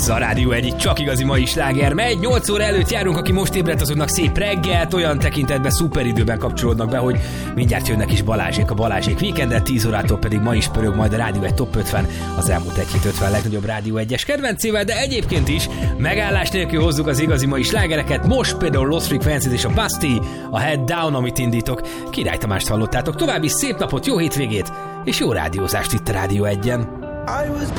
Ez a Rádió egyik csak igazi mai sláger megy. 8 óra előtt járunk, aki most ébredt, azoknak szép reggelt, olyan tekintetben szuper időben kapcsolódnak be, hogy mindjárt jönnek is Balázsék a Balázsék Weekendet, 10 órától pedig ma is pörög majd a Rádió egy Top 50 az elmúlt egy hét 50 legnagyobb Rádió 1-es kedvencével, de egyébként is megállás nélkül hozzuk az igazi mai slágereket. Most például Lost Frequencies és a Basti, a Head Down, amit indítok. Király Tamást hallottátok. További szép napot, jó hétvégét és jó rádiózást itt a Rádió 1-en.